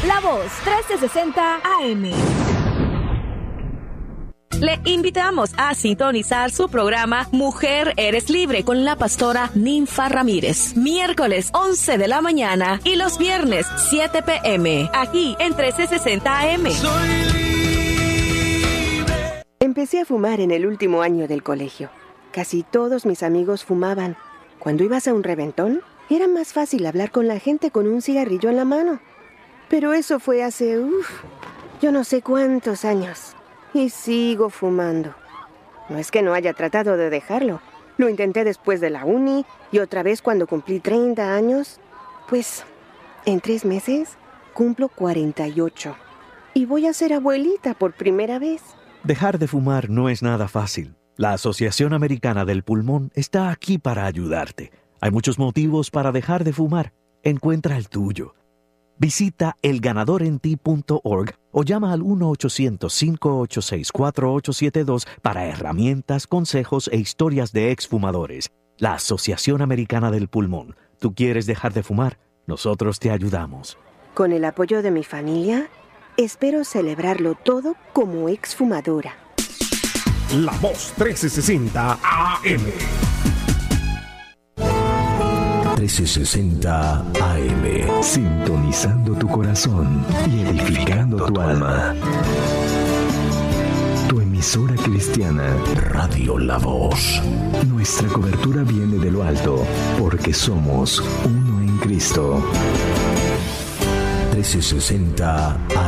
La Voz 1360 AM. Le invitamos a sintonizar su programa Mujer Eres Libre con la pastora Ninfa Ramírez. Miércoles 11 de la mañana y los viernes 7 p.m. aquí en 1360 AM. Empecé a fumar en el último año del colegio. Casi todos mis amigos fumaban. Cuando ibas a un reventón, era más fácil hablar con la gente con un cigarrillo en la mano. Pero eso fue hace, yo no sé cuántos años. Y sigo fumando. No es que no haya tratado de dejarlo. Lo intenté después de la uni y otra vez cuando cumplí 30 años. Pues, en 3 meses, cumplo 48. Y voy a ser abuelita por primera vez. Dejar de fumar no es nada fácil. La Asociación Americana del Pulmón está aquí para ayudarte. Hay muchos motivos para dejar de fumar. Encuentra el tuyo. Visita elganadorenti.org o llama al 1-800-586-4872 para herramientas, consejos e historias de exfumadores. La Asociación Americana del Pulmón. ¿Tú quieres dejar de fumar? Nosotros te ayudamos. Con el apoyo de mi familia, espero celebrarlo todo como exfumadora. La Voz 1360 AM. 1360 AM, sintonizando tu corazón y edificando tu alma. Tu emisora cristiana, Radio La Voz. Nuestra cobertura viene de lo alto, porque somos uno en Cristo. 1360 AM.